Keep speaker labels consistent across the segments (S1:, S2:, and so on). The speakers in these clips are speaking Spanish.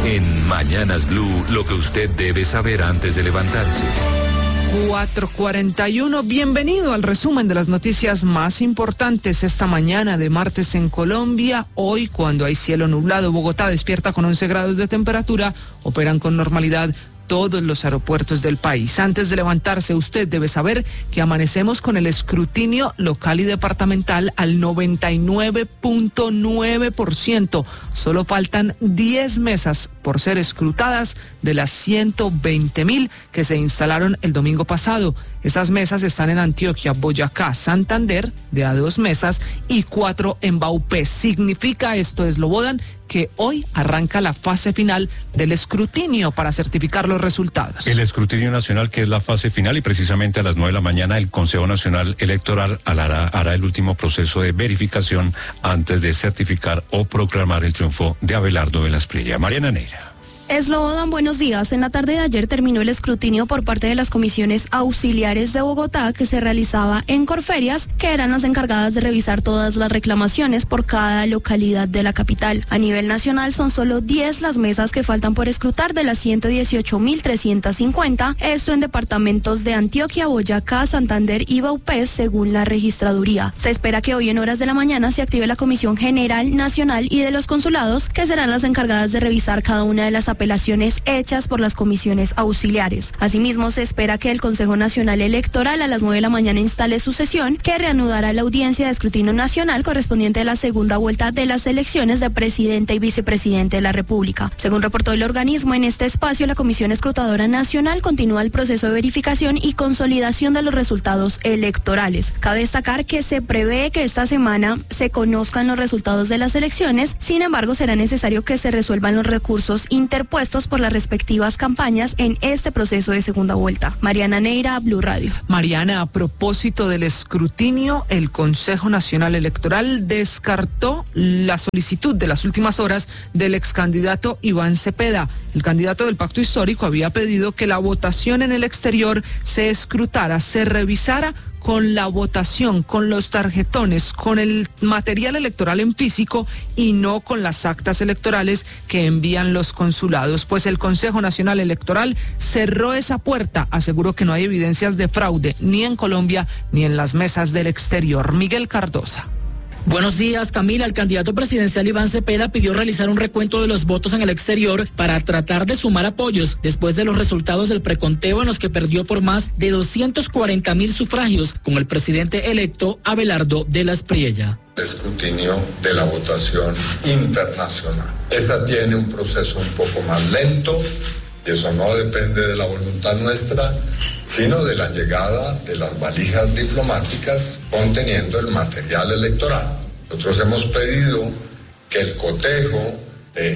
S1: En Mañanas Blue, lo que usted debe saber antes de levantarse.
S2: 4:41, bienvenido al resumen de las noticias más importantes esta mañana de martes en Colombia. Hoy, cuando hay cielo nublado, Bogotá despierta con 11 grados de temperatura, operan con normalidad todos los aeropuertos del país. Antes de levantarse, usted debe saber que amanecemos con el escrutinio local y departamental al 99.9%. Solo faltan 10 mesas por ser escrutadas de las 120.000 que se instalaron el domingo pasado. Esas mesas están en Antioquia, Boyacá, Santander, de a 2 mesas, y 4 en Baupés. Significa esto, Eslobodan, que hoy arranca la fase final del escrutinio para certificar los resultados.
S3: El escrutinio nacional, que es la fase final, y precisamente a las 9 de la mañana el Consejo Nacional Electoral hará el último proceso de verificación antes de certificar o proclamar el triunfo de Abelardo de la Espriella. Mariana Neira.
S4: Eslobodan, buenos días. En la tarde de ayer terminó el escrutinio por parte de las comisiones auxiliares de Bogotá que se realizaba en Corferias, que eran las encargadas de revisar todas las reclamaciones por cada localidad de la capital. A nivel nacional son solo 10 las mesas que faltan por escrutar de las 118.350, esto en departamentos de Antioquia, Boyacá, Santander y Baupés, según la registraduría. Se espera que hoy en horas de la mañana se active la Comisión General Nacional y de los consulados, que serán las encargadas de revisar cada una de las apelaciones hechas por las comisiones auxiliares. Asimismo, se espera que el Consejo Nacional Electoral a las 9 de la mañana instale su sesión, que reanudará la audiencia de escrutinio nacional correspondiente a la segunda vuelta de las elecciones de presidente y vicepresidente de la República. Según reportó el organismo, en este espacio la Comisión Escrutadora Nacional continúa el proceso de verificación y consolidación de los resultados electorales. Cabe destacar que se prevé que esta semana se conozcan los resultados de las elecciones, sin embargo será necesario que se resuelvan los recursos interpuestos por las respectivas campañas en este proceso de segunda vuelta. Mariana Neira, Blue Radio.
S2: Mariana, a propósito del escrutinio, el Consejo Nacional Electoral descartó la solicitud de las últimas horas del excandidato Iván Cepeda. El candidato del Pacto Histórico había pedido que la votación en el exterior se escrutara, se revisara con la votación, con los tarjetones, con el material electoral en físico y no con las actas electorales que envían los consulados. Pues el Consejo Nacional Electoral cerró esa puerta, aseguró que no hay evidencias de fraude ni en Colombia ni en las mesas del exterior. Miguel Cardosa.
S5: Buenos días, Camila. El candidato presidencial Iván Cepeda pidió realizar un recuento de los votos en el exterior para tratar de sumar apoyos después de los resultados del preconteo en los que perdió por más de 240.000 sufragios con el presidente electo Abelardo de la Espriella.
S6: El escrutinio de la votación internacional. Esa tiene un proceso un poco más lento y eso no depende de la voluntad nuestra, sino de la llegada de las valijas diplomáticas conteniendo el material electoral. Nosotros hemos pedido que el cotejo de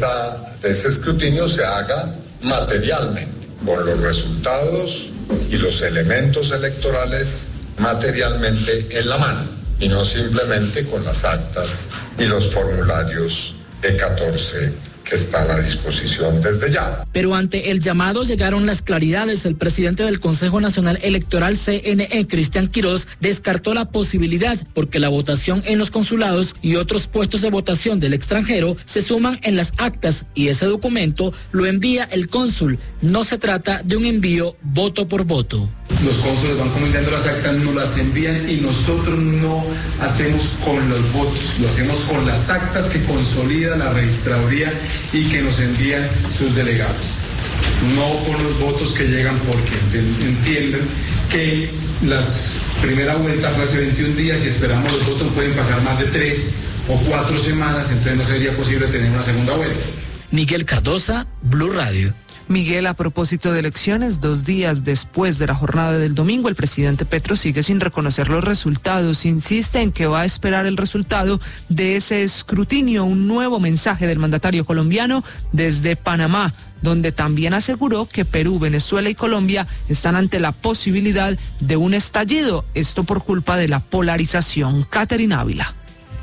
S6: ese escrutinio se haga materialmente, con los resultados y los elementos electorales materialmente en la mano, y no simplemente con las actas y los formularios E14 que están a disposición desde ya.
S5: Pero ante el llamado llegaron las claridades. El presidente del Consejo Nacional Electoral, CNE, Cristian Quirós, descartó la posibilidad porque la votación en los consulados y otros puestos de votación del extranjero se suman en las actas y ese documento lo envía el cónsul. No se trata de un envío voto por voto.
S7: Los cónsules van comentando las actas, nos las envían y nosotros no hacemos con los votos, lo hacemos con las actas que consolida la registraduría y que nos envían sus delegados. No con los votos que llegan, porque entienden que la primera vuelta fue hace 21 días y esperamos los votos pueden pasar más de 3 o 4 semanas, entonces no sería posible tener una segunda vuelta.
S5: Miguel Cardosa, Blue Radio.
S2: Miguel, a propósito de elecciones, 2 días después de la jornada del domingo, el presidente Petro sigue sin reconocer los resultados. Insiste en que va a esperar el resultado de ese escrutinio. Un nuevo mensaje del mandatario colombiano desde Panamá, donde también aseguró que Perú, Venezuela y Colombia están ante la posibilidad de un estallido. Esto por culpa de la polarización. Catherine Ávila.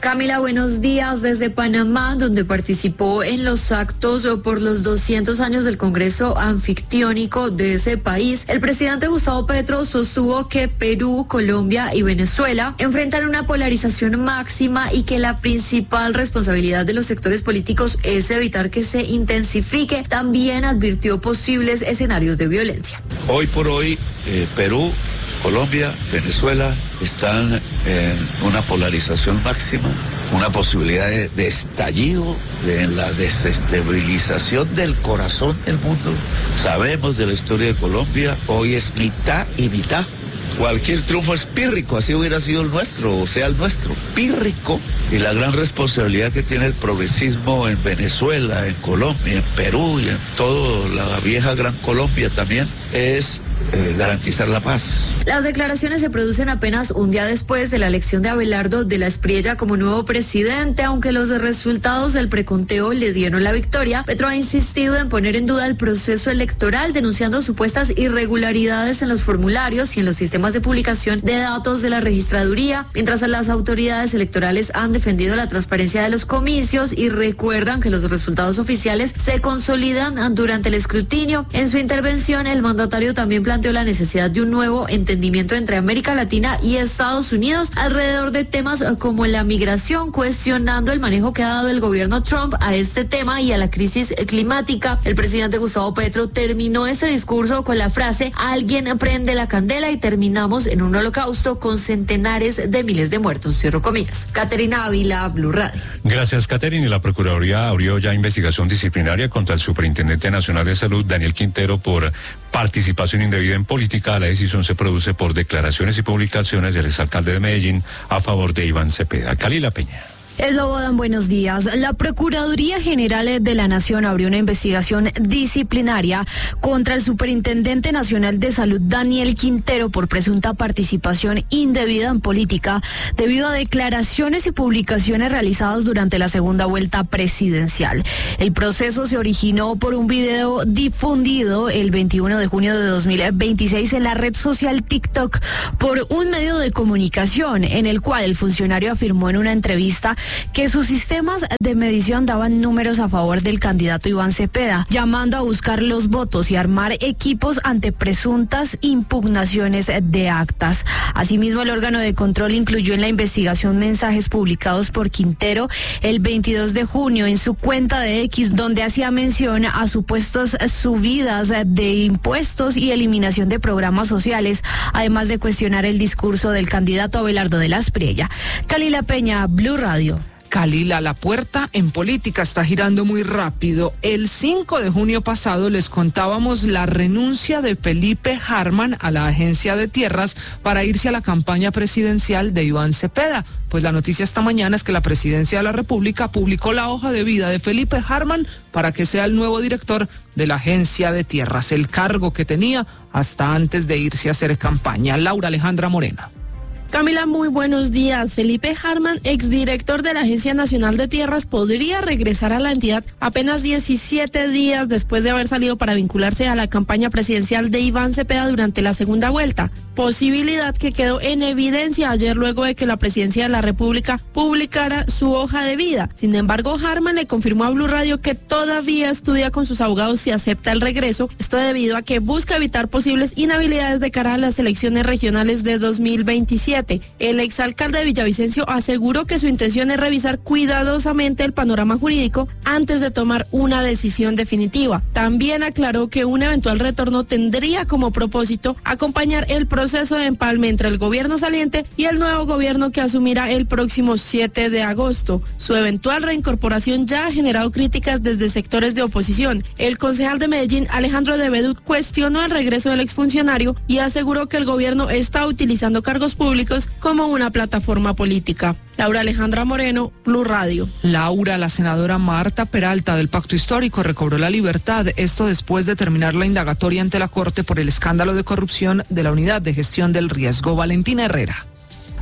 S8: Camila, buenos días desde Panamá, donde participó en los actos por los 200 años del Congreso Anfictiónico de ese país. El presidente Gustavo Petro sostuvo que Perú, Colombia y Venezuela enfrentan una polarización máxima y que la principal responsabilidad de los sectores políticos es evitar que se intensifique. También advirtió posibles escenarios de violencia.
S9: Hoy por hoy, Perú, Colombia, Venezuela están en una polarización máxima, una posibilidad de estallido, de la desestabilización del corazón del mundo. Sabemos de la historia de Colombia, hoy es mitad y mitad. Cualquier triunfo es pírrico, así hubiera sido el nuestro, o sea el nuestro, pírrico. Y la gran responsabilidad que tiene el progresismo en Venezuela, en Colombia, en Perú y en toda la vieja Gran Colombia también es garantizar la paz.
S8: Las declaraciones se producen apenas un día después de la elección de Abelardo de la Espriella como nuevo presidente. Aunque los resultados del preconteo le dieron la victoria, Petro ha insistido en poner en duda el proceso electoral, denunciando supuestas irregularidades en los formularios y en los sistemas de publicación de datos de la registraduría, mientras las autoridades electorales han defendido la transparencia de los comicios y recuerdan que los resultados oficiales se consolidan durante el escrutinio. En su intervención, el mandatario también planteó la necesidad de un nuevo entendimiento entre América Latina y Estados Unidos alrededor de temas como la migración, cuestionando el manejo que ha dado el gobierno Trump a este tema y a la crisis climática. El presidente Gustavo Petro terminó este discurso con la frase: alguien prende la candela y terminamos en un holocausto con centenares de miles de muertos. Cierro comillas. Caterina Ávila, Blue Radio.
S3: Gracias, Caterina. Y la Procuraduría abrió ya investigación disciplinaria contra el Superintendente Nacional de Salud, Daniel Quintero, por participación indebida en política. La decisión se produce por declaraciones y publicaciones del exalcalde de Medellín a favor de Iván Cepeda. Kalila Peña.
S10: Eslobodan, buenos días. La Procuraduría General de la Nación abrió una investigación disciplinaria contra el Superintendente Nacional de Salud, Daniel Quintero, por presunta participación indebida en política debido a declaraciones y publicaciones realizadas durante la segunda vuelta presidencial. El proceso se originó por un video difundido el 21 de junio de 2026 en la red social TikTok por un medio de comunicación, en el cual el funcionario afirmó en una entrevista que sus sistemas de medición daban números a favor del candidato Iván Cepeda, llamando a buscar los votos y armar equipos ante presuntas impugnaciones de actas. Asimismo, el órgano de control incluyó en la investigación mensajes publicados por Quintero el 22 de junio en su cuenta de X, donde hacía mención a supuestas subidas de impuestos y eliminación de programas sociales, además de cuestionar el discurso del candidato Abelardo de la Espriella. Kalila Peña, Blue Radio.
S2: Kalila, la puerta en política está girando muy rápido. El 5 de junio pasado les contábamos la renuncia de Felipe Harman a la Agencia de Tierras para irse a la campaña presidencial de Iván Cepeda. Pues la noticia esta mañana es que la Presidencia de la República publicó la hoja de vida de Felipe Harman para que sea el nuevo director de la Agencia de Tierras, el cargo que tenía hasta antes de irse a hacer campaña. Laura Alejandra Morena.
S11: Camila, muy buenos días. Felipe Harman, exdirector de la Agencia Nacional de Tierras, podría regresar a la entidad apenas 17 días después de haber salido para vincularse a la campaña presidencial de Iván Cepeda durante la segunda vuelta. Posibilidad que quedó en evidencia ayer luego de que la Presidencia de la República publicara su hoja de vida. Sin embargo, Harman le confirmó a Blue Radio que todavía estudia con sus abogados si acepta el regreso. Esto debido a que busca evitar posibles inhabilidades de cara a las elecciones regionales de 2027. El exalcalde de Villavicencio aseguró que su intención es revisar cuidadosamente el panorama jurídico antes de tomar una decisión definitiva. También aclaró que un eventual retorno tendría como propósito acompañar el proceso de empalme entre el gobierno saliente y el nuevo gobierno que asumirá el próximo 7 de agosto. Su eventual reincorporación ya ha generado críticas desde sectores de oposición. El concejal de Medellín, Alejandro de Bedut, cuestionó el regreso del exfuncionario y aseguró que el gobierno está utilizando cargos públicos como una plataforma política. Laura Alejandra Moreno, Blue Radio.
S2: Laura, la senadora Marta Peralta del Pacto Histórico recobró la libertad, esto después de terminar la indagatoria ante la Corte por el escándalo de corrupción de la Unidad de Gestión del Riesgo. Valentina Herrera.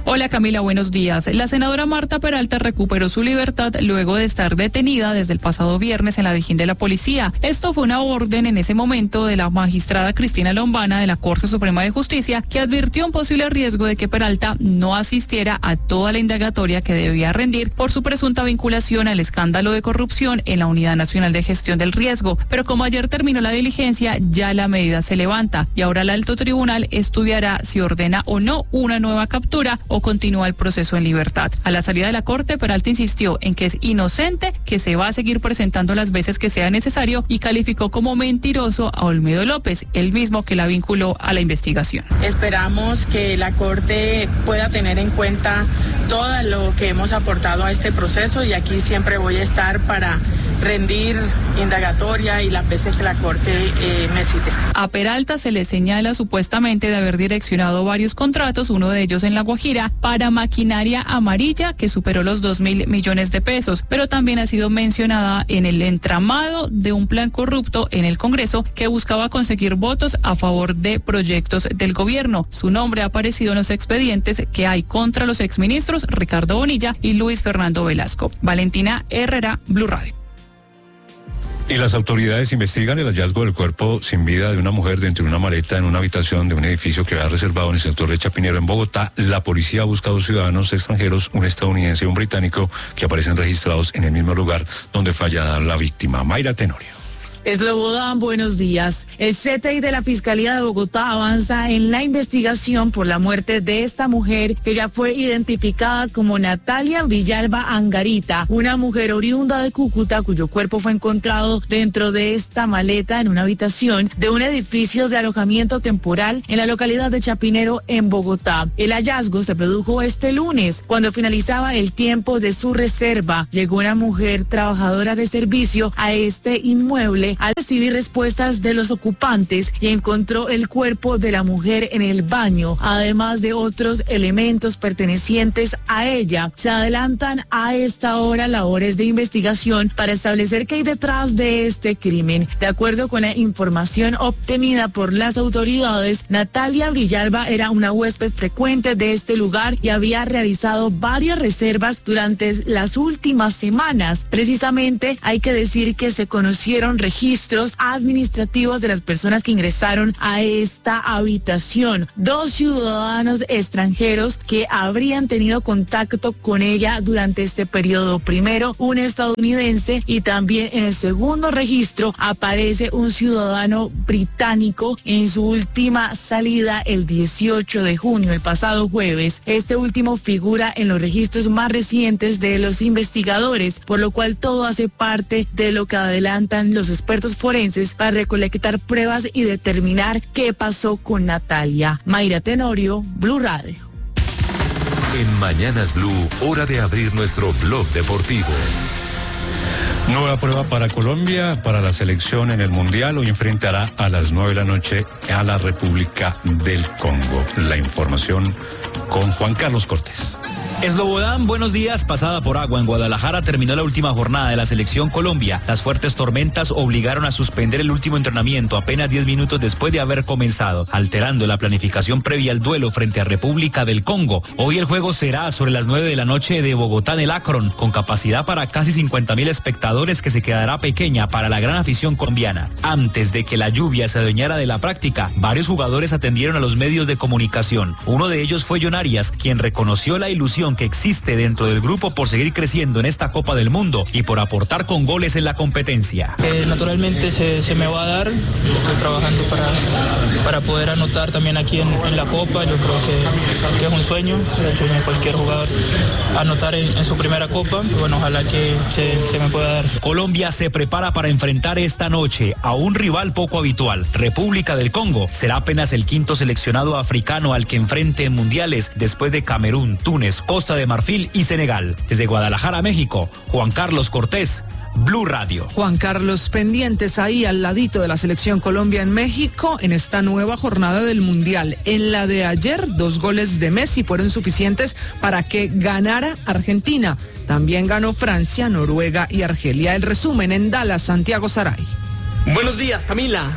S12: Hola Camila, buenos días. La senadora Marta Peralta recuperó su libertad luego de estar detenida desde el pasado viernes en la Dijín de la policía. Esto fue una orden en ese momento de la magistrada Cristina Lombana de la Corte Suprema de Justicia, que advirtió un posible riesgo de que Peralta no asistiera a toda la indagatoria que debía rendir por su presunta vinculación al escándalo de corrupción en la Unidad Nacional de Gestión del Riesgo. Pero como ayer terminó la diligencia, ya la medida se levanta y ahora el alto tribunal estudiará si ordena o no una nueva captura o continúa el proceso en libertad. A la salida de la corte, Peralta insistió en que es inocente, que se va a seguir presentando las veces que sea necesario y calificó como mentiroso a Olmedo López, el mismo que la vinculó a la investigación.
S13: Esperamos que la corte pueda tener en cuenta todo lo que hemos aportado a este proceso y aquí siempre voy a estar para rendir indagatoria y las veces que la corte necesite.
S12: A Peralta se le señala supuestamente de haber direccionado varios contratos, uno de ellos en La Guajira, para maquinaria amarilla que superó los 2.000 millones de pesos, pero también ha sido mencionada en el entramado de un plan corrupto en el Congreso que buscaba conseguir votos a favor de proyectos del gobierno. Su nombre ha aparecido en los expedientes que hay contra los exministros Ricardo Bonilla y Luis Fernando Velasco. Valentina Herrera, Blue Radio.
S3: Y las autoridades investigan el hallazgo del cuerpo sin vida de una mujer dentro de una maleta en una habitación de un edificio que había reservado en el sector de Chapinero, en Bogotá. La policía ha buscado ciudadanos extranjeros, un estadounidense y un británico, que aparecen registrados en el mismo lugar donde falla la víctima. Mayra Tenorio.
S14: Slobodan, buenos días. El CTI de la Fiscalía de Bogotá avanza en la investigación por la muerte de esta mujer que ya fue identificada como Natalia Villalba Angarita, una mujer oriunda de Cúcuta cuyo cuerpo fue encontrado dentro de esta maleta en una habitación de un edificio de alojamiento temporal en la localidad de Chapinero, en Bogotá. El hallazgo se produjo este lunes cuando finalizaba el tiempo de su reserva. Llegó una mujer trabajadora de servicio a este inmueble al recibir respuestas de los ocupantes y encontró el cuerpo de la mujer en el baño, además de otros elementos pertenecientes a ella. Se adelantan a esta hora labores de investigación para establecer qué hay detrás de este crimen. De acuerdo con la información obtenida por las autoridades, Natalia Villalba era una huésped frecuente de este lugar y había realizado varias reservas durante las últimas semanas. Precisamente hay que decir que se conocieron registros administrativos de las personas que ingresaron a esta habitación. 2 ciudadanos extranjeros que habrían tenido contacto con ella durante este periodo. Primero, un estadounidense y también en el segundo registro aparece un ciudadano británico en su última salida el 18 de junio, el pasado jueves. Este último figura en los registros más recientes de los investigadores, por lo cual todo hace parte de lo que adelantan los expertos forenses para recolectar pruebas y determinar qué pasó con Natalia. Mayra Tenorio, Blue Radio.
S1: En Mañanas Blue, hora de abrir nuestro blog deportivo.
S3: Nueva prueba para Colombia, para la selección en el Mundial. Hoy enfrentará a las 9 de la noche a la República del Congo. La información con Juan Carlos Cortés.
S15: Slobodan, buenos días. Pasada por agua en Guadalajara terminó la última jornada de la selección Colombia. Las fuertes tormentas obligaron a suspender el último entrenamiento apenas 10 minutos después de haber comenzado, alterando la planificación previa al duelo frente a República del Congo. Hoy el juego será sobre las 9 de la noche de Bogotá en el Akron, con capacidad para casi 50.000 espectadores, que se quedará pequeña para la gran afición colombiana. Antes de que la lluvia se adueñara de la práctica, varios jugadores atendieron a los medios de comunicación. Uno de ellos fue John Arias, quien reconoció la ilusión que existe dentro del grupo por seguir creciendo en esta Copa del Mundo y por aportar con goles en la competencia.
S16: Naturalmente se me va a dar. Estoy trabajando para poder anotar también aquí en la Copa. Yo creo que es un sueño de cualquier jugador anotar en su primera Copa. Bueno, ojalá que se me pueda dar.
S15: Colombia se prepara para enfrentar esta noche a un rival poco habitual. República del Congo será apenas el quinto seleccionado africano al que enfrente en mundiales, después de Camerún, Túnez, Costa de Marfil y Senegal. Desde Guadalajara, México, Juan Carlos Cortés, Blue Radio.
S2: Juan Carlos, pendientes ahí al ladito de la selección Colombia en México en esta nueva jornada del Mundial. En la de ayer, 2 goles de Messi fueron suficientes para que ganara Argentina. También ganó Francia, Noruega y Argelia. El resumen en Dallas, Santiago Saray.
S17: Buenos días, Camila.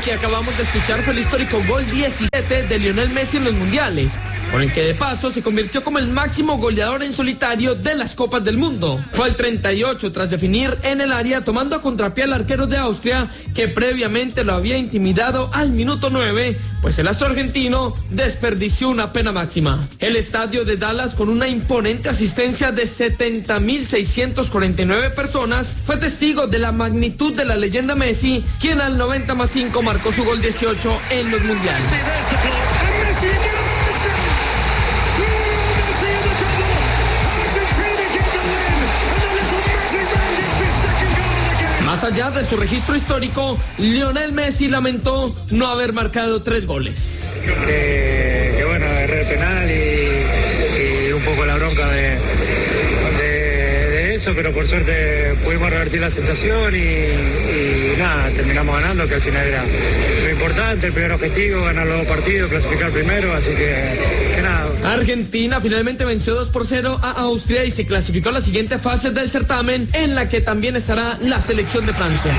S17: que acabamos de escuchar fue el histórico gol 17 de Lionel Messi en los mundiales, con el que de paso se convirtió como el máximo goleador en solitario de las Copas del Mundo. Fue el 38 tras definir en el área, tomando a contrapié al arquero de Austria, que previamente lo había intimidado al minuto 9, pues el astro argentino desperdició una pena máxima. El estadio de Dallas, con una imponente asistencia de 70.649 personas, fue testigo de la magnitud de la leyenda Messi, quien al 90+5 marcó su gol 18 en los mundiales. Más allá de su registro histórico, Lionel Messi lamentó no haber marcado 3 goles.
S18: Que bueno, erré el penal y un poco la bronca de eso, pero por suerte pudimos revertir la situación y nada, terminamos ganando, que al final era lo importante, el primer objetivo, ganar los 2 partidos, clasificar primero, así que nada.
S17: Argentina finalmente venció 2-0 a Austria y se clasificó a la siguiente fase del certamen, en la que también estará la selección de Francia.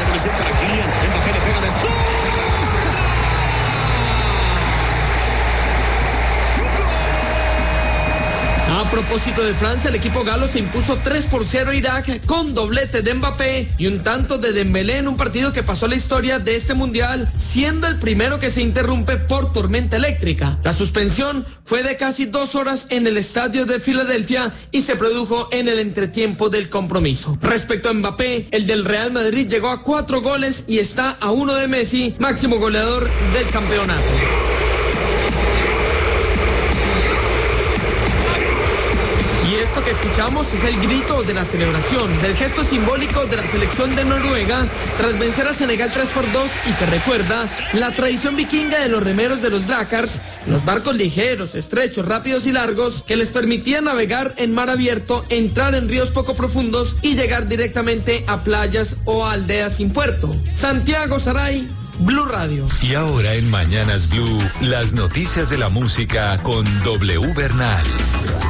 S17: A propósito de Francia, el equipo galo se impuso 3-0 a Irak con doblete de Mbappé y un tanto de Dembélé en un partido que pasó a la historia de este mundial, siendo el primero que se interrumpe por tormenta eléctrica. La suspensión fue de casi 2 horas en el estadio de Filadelfia y se produjo en el entretiempo del compromiso. Respecto a Mbappé, el del Real Madrid llegó a 4 goles y está a 1 de Messi, máximo goleador del campeonato. Y esto que escuchamos es el grito de la celebración, del gesto simbólico de la selección de Noruega tras vencer a Senegal 3-2 y que recuerda la tradición vikinga de los remeros de los Dakars, los barcos ligeros, estrechos, rápidos y largos que les permitían navegar en mar abierto, entrar en ríos poco profundos y llegar directamente a playas o a aldeas sin puerto. Santiago Saray, Blue Radio.
S1: Y ahora en Mañanas Blue, las noticias de la música con W Bernal.